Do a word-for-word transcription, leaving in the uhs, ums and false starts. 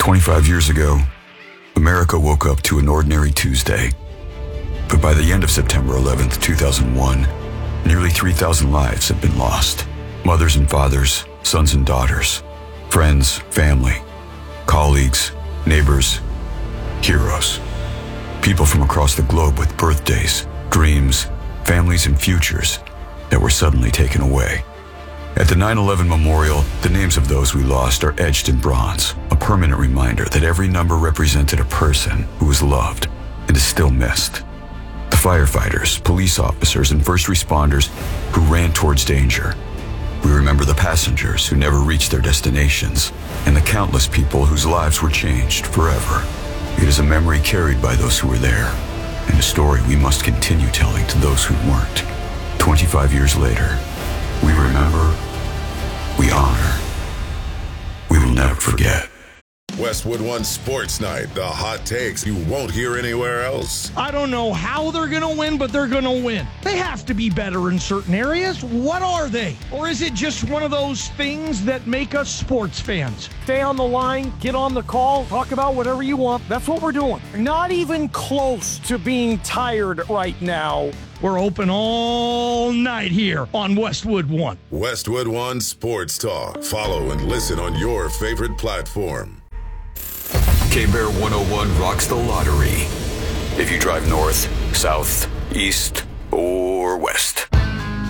twenty-five years ago, America woke up to an ordinary Tuesday. But by the end of September eleventh, two thousand one, nearly three thousand lives had been lost. Mothers and fathers, sons and daughters, friends, family, colleagues, neighbors, heroes. People from across the globe with birthdays, dreams, families, and futures that were suddenly taken away. At the nine eleven Memorial, the names of those we lost are etched in bronze, a permanent reminder that every number represented a person who was loved and is still missed. The firefighters, police officers, and first responders who ran towards danger. We remember the passengers who never reached their destinations, and the countless people whose lives were changed forever. It is a memory carried by those who were there, and a story we must continue telling to those who weren't. twenty-five years later, we remember, we honor, we will never forget. Westwood One Sports Night, the hot takes you won't hear anywhere else. I don't know how they're going to win, but they're going to win. They have to be better in certain areas. What are they? Or is it just one of those things that make us sports fans? Stay on the line, get on the call, talk about whatever you want. That's what we're doing. Not even close to being tired right now. We're open all night here on Westwood One. Westwood One Sports Talk. Follow and listen on your favorite platform. K-Bear one oh one rocks the lottery. If you drive north, south, east, or west.